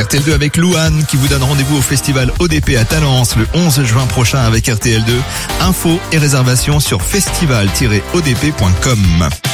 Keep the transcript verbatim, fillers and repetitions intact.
R T L deux avec Louane qui vous donne rendez-vous au festival O D P à Talence le onze juin prochain avec R T L deux. Infos et réservations sur festival tiret o d p point com.